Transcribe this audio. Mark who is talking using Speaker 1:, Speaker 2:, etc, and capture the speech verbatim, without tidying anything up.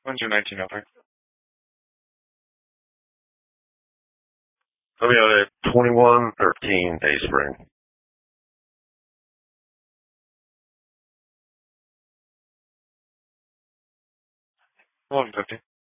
Speaker 1: When's your nineteen oh three?
Speaker 2: Let me know that twenty-one thirteen Day Spring.
Speaker 1: eleven fifty.